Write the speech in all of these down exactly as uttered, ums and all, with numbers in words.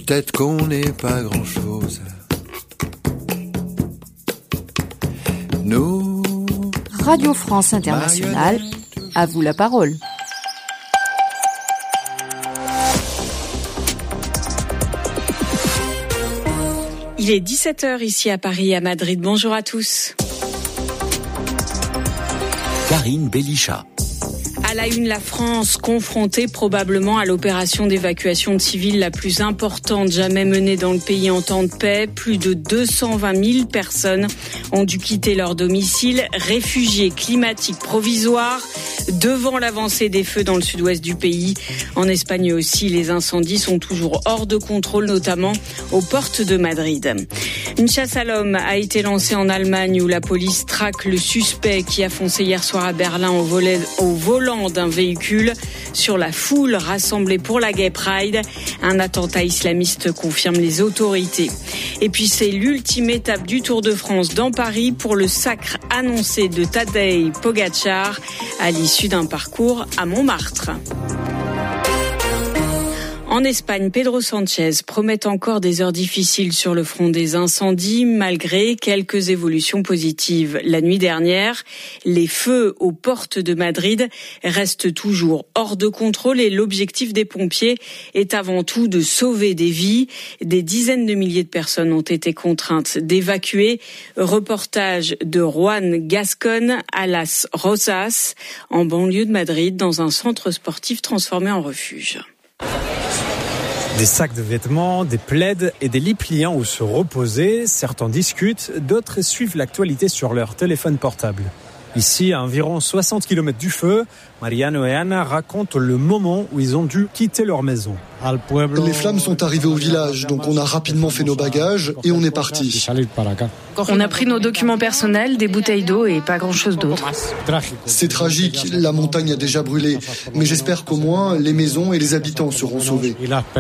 peut-être qu'on n'est pas grand-chose. Nous... Radio France Internationale, à vous la parole. Il est dix-sept heures ici à Paris et à Madrid. Bonjour à tous. Karine Bélichat. À la une, la France, confrontée probablement à l'opération d'évacuation de civils la plus importante jamais menée dans le pays en temps de paix. Plus de deux cent vingt mille personnes ont dû quitter leur domicile. Réfugiés climatiques provisoires devant l'avancée des feux dans le sud-ouest du pays. En Espagne aussi, les incendies sont toujours hors de contrôle, notamment aux portes de Madrid. Une chasse à l'homme a été lancée en Allemagne où la police traque le suspect qui a foncé hier soir à Berlin au, volet, au volant d'un véhicule sur la foule rassemblée pour la Gay Pride. Un attentat islamiste, confirment les autorités. Et puis c'est l'ultime étape du Tour de France dans Paris pour le sacre annoncé de Tadej Pogačar à l'issue d'un parcours à Montmartre. En Espagne, Pedro Sánchez promet encore des heures difficiles sur le front des incendies, malgré quelques évolutions positives. La nuit dernière, les feux aux portes de Madrid restent toujours hors de contrôle et l'objectif des pompiers est avant tout de sauver des vies. Des dizaines de milliers de personnes ont été contraintes d'évacuer. Reportage de Juan Gascon à Las Rozas, en banlieue de Madrid, dans un centre sportif transformé en refuge. Des sacs de vêtements, des plaids et des lits pliants où se reposer. Certains discutent, d'autres suivent l'actualité sur leur téléphone portable. Ici, à environ soixante kilomètres du feu, Mariano et Ana racontent le moment où ils ont dû quitter leur maison. Les flammes sont arrivées au village, donc on a rapidement fait nos bagages et on est parti. On a pris nos documents personnels, des bouteilles d'eau et pas grand-chose d'autre. C'est tragique, la montagne a déjà brûlé, mais j'espère qu'au moins les maisons et les habitants seront sauvés.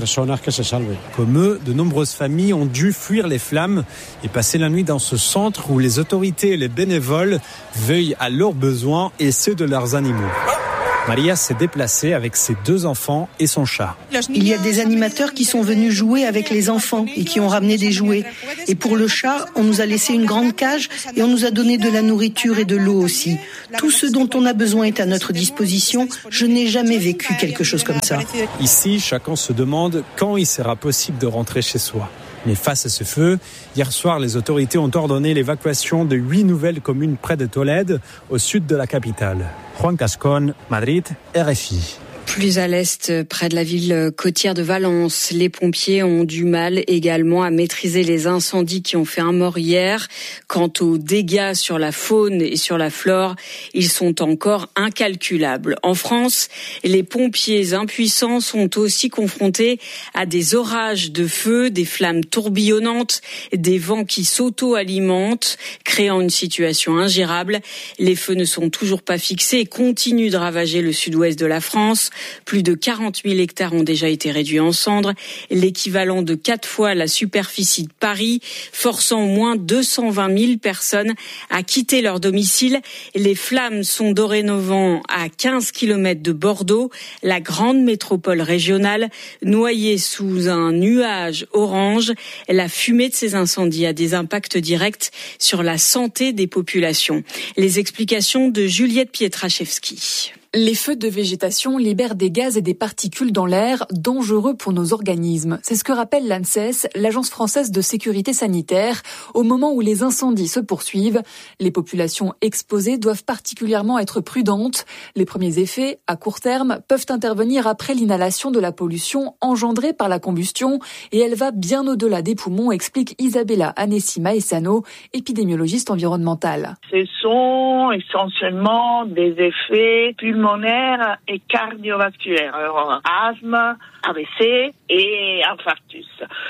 Comme eux, de nombreuses familles ont dû fuir les flammes et passer la nuit dans ce centre où les autorités et les bénévoles veillent à leurs besoins et ceux de leurs animaux. Maria s'est déplacée avec ses deux enfants et son chat. Il y a des animateurs qui sont venus jouer avec les enfants et qui ont ramené des jouets. Et pour le chat, on nous a laissé une grande cage et on nous a donné de la nourriture et de l'eau aussi. Tout ce dont on a besoin est à notre disposition. Je n'ai jamais vécu quelque chose comme ça. Ici, chacun se demande quand il sera possible de rentrer chez soi. Mais face à ce feu, hier soir, les autorités ont ordonné l'évacuation de huit nouvelles communes près de Tolède, au sud de la capitale. Juan Gascon, Madrid, R F I. Plus à l'est, près de la ville côtière de Valence, les pompiers ont du mal également à maîtriser les incendies qui ont fait un mort hier. Quant aux dégâts sur la faune et sur la flore, ils sont encore incalculables. En France, les pompiers impuissants sont aussi confrontés à des orages de feu, des flammes tourbillonnantes, des vents qui s'auto-alimentent, créant une situation ingérable. Les feux ne sont toujours pas fixés et continuent de ravager le sud-ouest de la France. Plus de quarante mille hectares ont déjà été réduits en cendres, l'équivalent de quatre fois la superficie de Paris, forçant au moins deux cent vingt mille personnes à quitter leur domicile. Les flammes sont dorénavant à quinze kilomètres de Bordeaux, la grande métropole régionale, noyée sous un nuage orange. La fumée de ces incendies a des impacts directs sur la santé des populations. Les explications de Juliette Pietraszewski. Les feux de végétation libèrent des gaz et des particules dans l'air, dangereux pour nos organismes. C'est ce que rappelle l'ANSES, l'Agence française de sécurité sanitaire. Au moment où les incendies se poursuivent, les populations exposées doivent particulièrement être prudentes. Les premiers effets, à court terme, peuvent intervenir après l'inhalation de la pollution engendrée par la combustion et elle va bien au-delà des poumons, explique Isabella Anessi Maessano, épidémiologiste environnementale. Ce sont essentiellement des effets pulmonaires et cardiovasculaires, alors asthme, A V C et infarctus.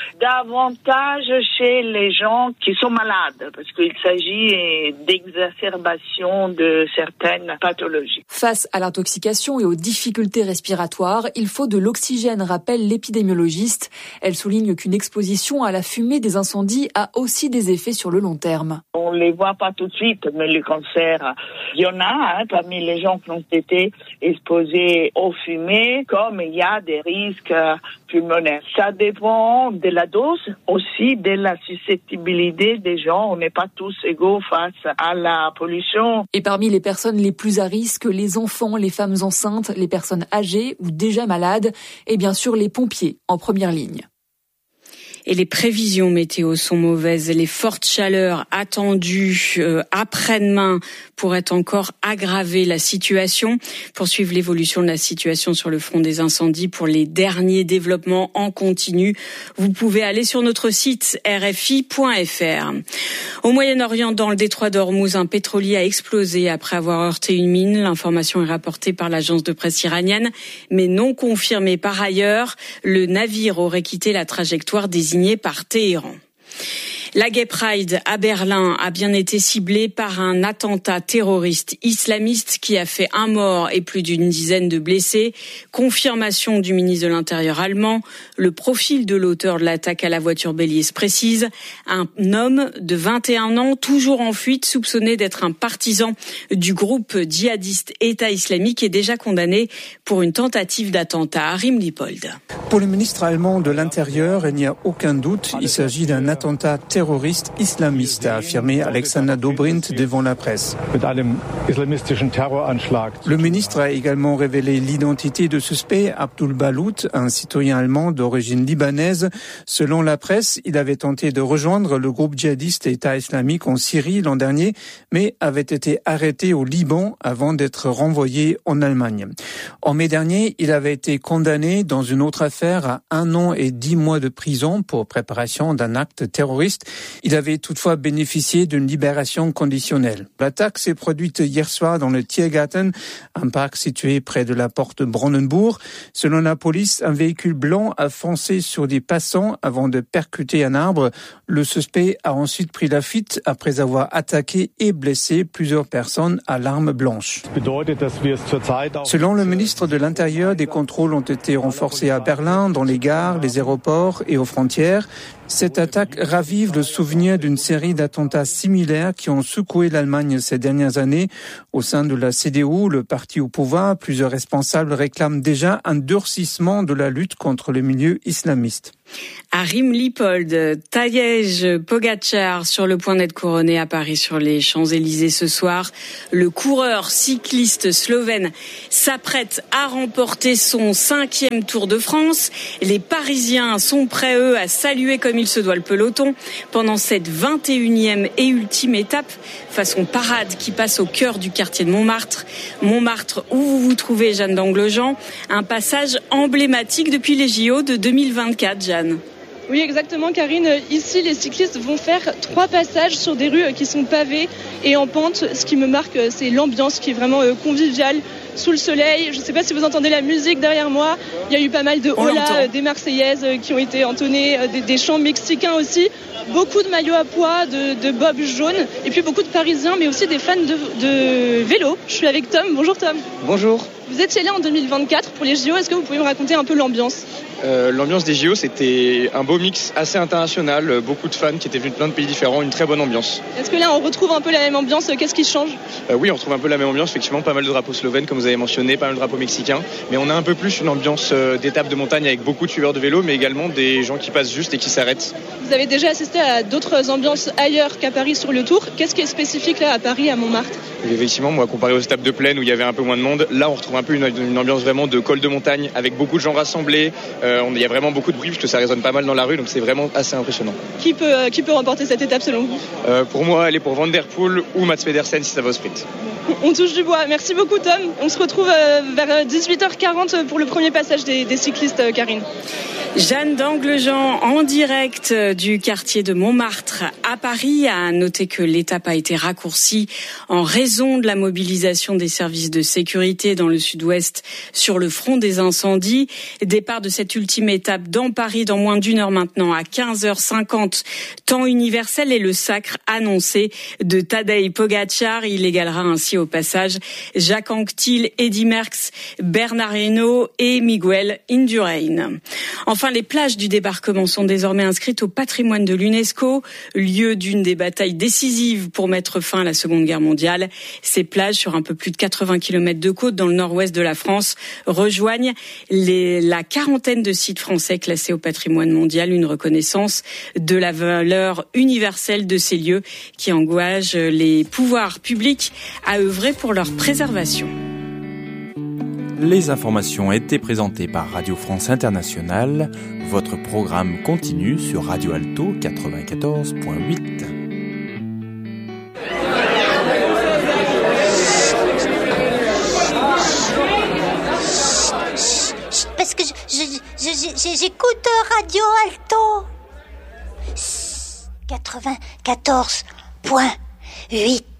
Davantage chez les gens qui sont malades, parce qu'il s'agit d'exacerbation de certaines pathologies. Face à l'intoxication et aux difficultés respiratoires, il faut de l'oxygène, rappelle l'épidémiologiste. Elle souligne qu'une exposition à la fumée des incendies a aussi des effets sur le long terme. On ne les voit pas tout de suite, mais le cancer, il y en a hein, parmi les gens qui ont été été exposés aux fumées, comme il y a des risques pulmonaires. Ça dépend de la dose, aussi de la susceptibilité des gens. On n'est pas tous égaux face à la pollution. Et parmi les personnes les plus à risque, les enfants, les femmes enceintes, les personnes âgées ou déjà malades, et bien sûr les pompiers en première ligne. Et les prévisions météo sont mauvaises. Les fortes chaleurs attendues euh, après-demain pourraient encore aggraver la situation. Pour suivre l'évolution de la situation sur le front des incendies, pour les derniers développements en continu, vous pouvez aller sur notre site r f i point f r. Au Moyen-Orient, dans le détroit d'Ormuz, un pétrolier a explosé après avoir heurté une mine. L'information est rapportée par l'agence de presse iranienne, mais non confirmée par ailleurs. Le navire aurait quitté la trajectoire désignée par Téhéran. La Gay Pride à Berlin a bien été ciblée par un attentat terroriste islamiste qui a fait un mort et plus d'une dizaine de blessés. Confirmation du ministre de l'Intérieur allemand. Le profil de l'auteur de l'attaque à la voiture bélier se précise. Un homme de vingt et un ans, toujours en fuite, soupçonné d'être un partisan du groupe djihadiste État islamique, est déjà condamné pour une tentative d'attentat. Harim Lipold. Pour le ministre allemand de l'Intérieur, il n'y a aucun doute, il s'agit d'un attentat terroriste terroriste islamiste, a affirmé Alexander Dobrindt devant la presse. Le ministre a également révélé l'identité de suspect, Abdul Balout, un citoyen allemand d'origine libanaise. Selon la presse, il avait tenté de rejoindre le groupe djihadiste État islamique en Syrie l'an dernier, mais avait été arrêté au Liban avant d'être renvoyé en Allemagne. En mai dernier, il avait été condamné dans une autre affaire à un an et dix mois de prison pour préparation d'un acte terroriste. Il avait toutefois bénéficié d'une libération conditionnelle. L'attaque s'est produite hier soir dans le Tiergarten, un parc situé près de la porte de Brandenburg. Selon la police, un véhicule blanc a foncé sur des passants avant de percuter un arbre. Le suspect a ensuite pris la fuite après avoir attaqué et blessé plusieurs personnes à l'arme blanche. Selon le ministre de l'Intérieur, des contrôles ont été renforcés à Berlin, dans les gares, les aéroports et aux frontières. Cette attaque ravive le souvenir d'une série d'attentats similaires qui ont secoué l'Allemagne ces dernières années. Au sein de la C D U, le parti au pouvoir, plusieurs responsables réclament déjà un durcissement de la lutte contre les milieux islamistes. Harim Lipold, Tadej Pogačar sur le point d'être couronné à Paris sur les Champs-Élysées ce soir. Le coureur cycliste slovène s'apprête à remporter son cinquième Tour de France. Les Parisiens sont prêts, eux, à saluer comme il se doit le peloton pendant cette vingt et unième et ultime étape façon parade qui passe au cœur du quartier de Montmartre. Montmartre, où vous vous trouvez, Jeanne d'Anglejean, un passage emblématique depuis les J O de deux mille vingt-quatre, Jeanne. Oui, exactement, Karine. Ici, les cyclistes vont faire trois passages sur des rues qui sont pavées et en pente. Ce qui me marque, c'est l'ambiance qui est vraiment conviviale, sous le soleil. Je ne sais pas si vous entendez la musique derrière moi. Il y a eu pas mal de hola, des Marseillaises qui ont été entonnées, des, des chants mexicains aussi. Beaucoup de maillots à pois, de, de bobs jaunes et puis beaucoup de Parisiens, mais aussi des fans de, de vélo. Je suis avec Tom. Bonjour Tom. Bonjour. Vous étiez là en deux mille vingt-quatre pour les J O. Est-ce que vous pouvez me raconter un peu l'ambiance ? Euh, l'ambiance des J O, c'était un beau mix assez international, beaucoup de fans qui étaient venus de plein de pays différents, une très bonne ambiance. Est-ce que là on retrouve un peu la même ambiance ? Qu'est-ce qui change ? euh, Oui, on retrouve un peu la même ambiance, effectivement, pas mal de drapeaux slovènes comme vous avez mentionné, pas mal de drapeaux mexicains, mais on a un peu plus une ambiance d'étape de montagne avec beaucoup de suiveurs de vélo, mais également des gens qui passent juste et qui s'arrêtent. Vous avez déjà assisté à d'autres ambiances ailleurs qu'à Paris sur le Tour. Qu'est-ce qui est spécifique là à Paris, à Montmartre ? Effectivement, moi, comparé aux étapes de plaine où il y avait un peu moins de monde, là on retrouve un peu une, une ambiance vraiment de col de montagne avec beaucoup de gens rassemblés. Euh, on, il y a vraiment beaucoup de bruit parce que ça résonne pas mal dans la rue, donc c'est vraiment assez impressionnant. Qui peut, euh, qui peut remporter cette étape selon vous ? euh, Pour moi, elle est pour Van Der Poel ou Mats Pedersen si ça va au sprint. On touche du bois. Merci beaucoup Tom. On se retrouve euh, vers dix-huit heures quarante pour le premier passage des, des cyclistes, euh, Karine. Jeanne d'Anglejean en direct du quartier de Montmartre à Paris. À noter que l'étape a été raccourcie en raison de la mobilisation des services de sécurité dans le sud-ouest sur le front des incendies. Départ de cette ultime étape dans Paris dans moins d'une heure maintenant à quinze heures cinquante, temps universel, et le sacre annoncé de Tadej Pogačar. Il égalera ainsi au passage Jacques Anquetil, Eddy Merckx, Bernard Hinault et Miguel Indurain. Enfin, les plages du débarquement sont désormais inscrites au patrimoine de l'UNESCO, lieu d'une des batailles décisives pour mettre fin à la Seconde Guerre mondiale. Ces plages, sur un peu plus de quatre-vingts kilomètres de côte dans le nord-ouest de la France, rejoignent les, la quarantaine de sites français classés au patrimoine mondial, une reconnaissance de la valeur universelle de ces lieux qui engage les pouvoirs publics à œuvrer pour leur préservation. Les informations étaient présentées par Radio France Internationale. Votre programme continue sur Radio Alto quatre-vingt-quatorze virgule huit. Parce que je, je, je, je, j'écoute Radio Alto quatre-vingt-quatorze virgule huit.